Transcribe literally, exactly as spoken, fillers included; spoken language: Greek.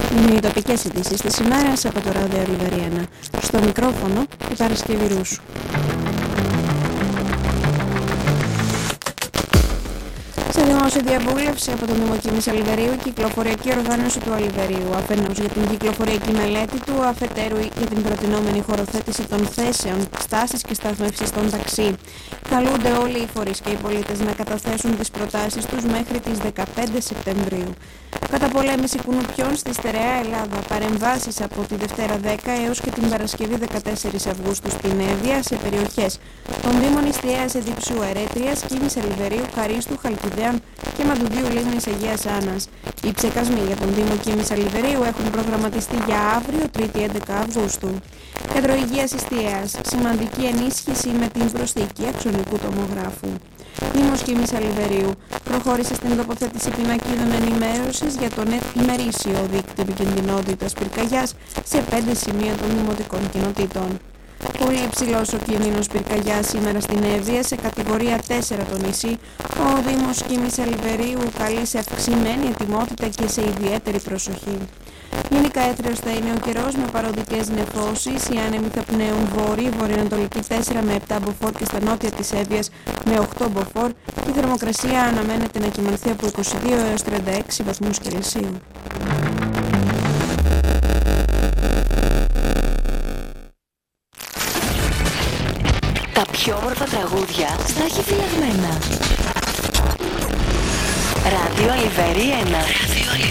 Είναι οι τοπικές ειδήσεις της ημέρας από το ράδιο Λιβερία ένα. Στο μικρόφωνο η Παρασκευή Ρούσου. Σε δημόσια διαβούλευση από τον Δήμο Κίμης Αλιβερίου, η κυκλοφοριακή οργάνωση του Αλιβερίου, αφενός για την κυκλοφοριακή μελέτη του, αφετέρου για την προτινόμενη χωροθέτηση των θέσεων, στάσεις και σταθμεύσεις των ταξί. Καλούνται όλοι οι φορείς και οι πολίτες να καταθέσουν τις προτάσεις τους μέχρι τις δεκαπέντε Σεπτεμβρίου. Καταπολέμηση κουνουπιών στη στερεά Ελλάδα. Παρεμβάσεις από τη Δευτέρα δέκα έως και την Παρασκευή δεκατέσσερις Αυγούστου στην Εύβοια σε περιοχές των Δήμων Ιστιαίας, Εδίψου, Ερέτριας, Κίμης Αλιβερίου, Χαρίστου, Χαλκιδέων και Μαντουβίου Λίμνης Αγίας Άννας. Οι ψεκασμοί για τον Δήμο Κίμης Αλιβερίου έχουν προγραμματιστεί για αύριο, Τρίτη έντεκα Αυγούστου. Κέντρο Υγείας Ιστιαίας. Σημαντική ενίσχυση με την προσθήκη αξονικού τομογράφου. Δήμος Κίμης Αλιβερίου προχώρησε στην τοποθέτηση πινακίδων ενημέρωσης για τον ημερήσιο δίκτυο επικινδυνότητας πυρκαγιάς σε πέντε σημεία των δημοτικών κοινοτήτων. Πολύ υψηλός ο κίνδυνος πυρκαγιάς σήμερα στην Εύβοια, σε κατηγορία τέσσερα το νησί. Ο Δήμος Κίμης Αλιβερίου καλεί σε αυξημένη ετοιμότητα και σε ιδιαίτερη προσοχή. Γενικά έθριος θα είναι ο καιρός με παροδικές νεφώσεις. Οι άνεμοι θα πνέουν βόρειοι, βορειοανατολική τέσσερα με επτά μποφόρ και στα νότια της Εύβοιας με οκτώ μποφόρ. Η θερμοκρασία αναμένεται να κυμανθεί από είκοσι δύο έως τριάντα έξι βαθμούς Κελσίου. Τα πιο όμορφα τραγούδια στα έχει φυλαγμένα. Ράδιο Αλιβέρι ένα.